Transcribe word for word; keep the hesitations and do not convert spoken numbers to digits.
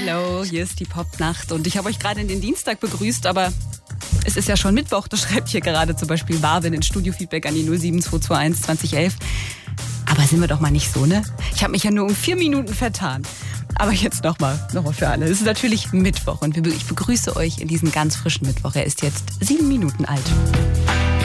Hello, hier ist die Popnacht und ich habe euch gerade in den Dienstag begrüßt, aber es ist ja schon Mittwoch, das schreibt hier gerade zum Beispiel Marvin in Studio-Feedback an die null sieben zwei zwei eins zwanzig elf. Aber sind wir doch mal nicht so, ne? Ich habe mich ja nur um vier Minuten vertan. Aber jetzt nochmal, nochmal für alle. Es ist natürlich Mittwoch und ich begrüße euch in diesen ganz frischen Mittwoch. Er ist jetzt sieben Minuten alt.